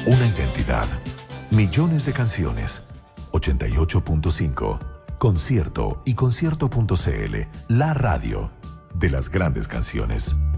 una identidad, millones de canciones. 88.5. Concierto y concierto.cl, la radio de las grandes canciones.